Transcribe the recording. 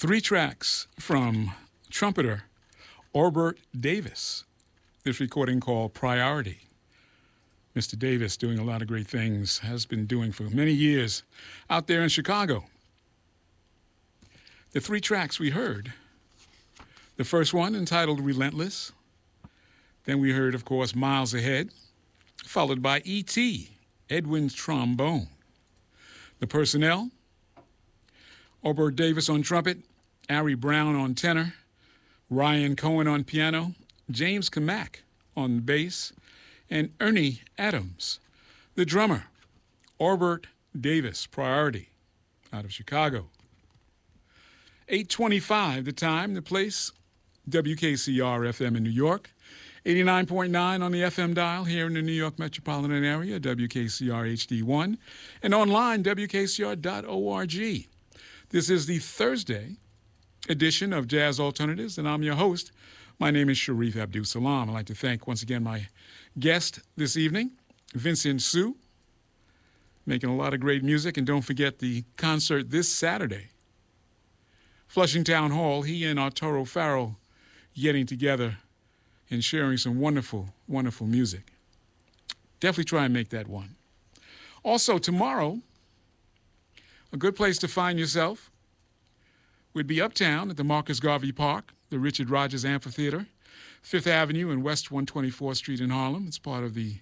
Three tracks from trumpeter Orbert Davis. This recording called Priority. Mr. Davis doing a lot of great things, has been doing for many years out there in Chicago. The three tracks we heard, the first one entitled Relentless. Then we heard, of course, Miles Ahead, followed by E.T., Edwin's Trombone. The personnel, Orbert Davis on trumpet, Ari Brown on tenor, Ryan Cohen on piano, James Kamak on bass, and Ernie Adams, the drummer. Orbert Davis, Priority, out of Chicago. 8:25 the time, the place, WKCR-FM in New York, 89.9 on the FM dial here in the New York metropolitan area, WKCR HD1, and online, WKCR.org. This is the Thursday edition of Jazz Alternatives, and I'm your host. My name is Sharif Abdul Salam. I'd like to thank once again my guest this evening, Vincent Su, making a lot of great music. And don't forget the concert this Saturday, Flushing Town Hall. He and Arturo Farrell getting together and sharing some wonderful, wonderful music. Definitely try and make that one. Also, tomorrow, a good place to find yourself would be uptown at the Marcus Garvey Park, the Richard Rogers Amphitheater, 5th Avenue and West 124th Street in Harlem. It's part of the